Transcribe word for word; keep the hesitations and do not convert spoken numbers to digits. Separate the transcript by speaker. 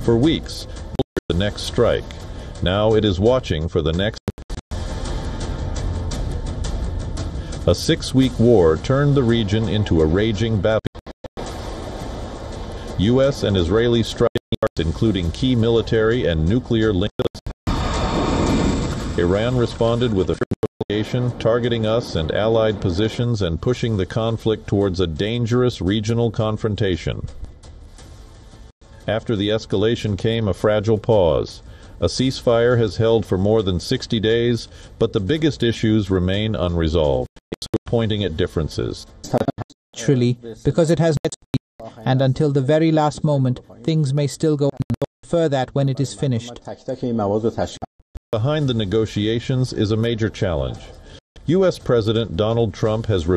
Speaker 1: For weeks, the next strike. Now it is watching for the next. A six-week war turned the region into a raging battle. U S and Israeli strikes, including key military and nuclear links. Iran responded with a retaliation, targeting us and allied positions and pushing the conflict towards a dangerous regional confrontation. After the escalation came a fragile pause. A ceasefire has held for more than sixty days, but the biggest issues remain unresolved, pointing at differences.
Speaker 2: Truly, because it has met, and until the very last moment, things may still go on. Prefer that when it is finished.
Speaker 1: Behind the negotiations is a major challenge. U S President Donald Trump has